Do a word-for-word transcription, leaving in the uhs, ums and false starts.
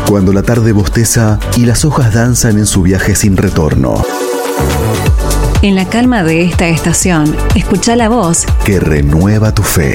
Cuando la tarde bosteza y las hojas danzan en su viaje sin retorno. En la calma de esta estación, escucha la voz que renueva tu fe.